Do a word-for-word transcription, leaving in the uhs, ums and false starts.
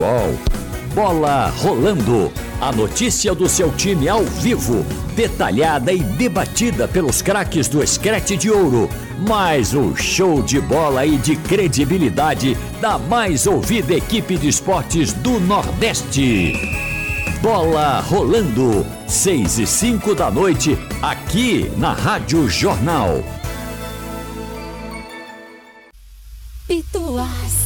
Bola rolando. A notícia do seu time ao vivo, detalhada e debatida pelos craques do Scratch de Ouro. Mais um show de bola e de credibilidade da mais ouvida equipe de esportes do Nordeste. Bola rolando, seis e cinco da noite, aqui na Rádio Jornal. Pituás.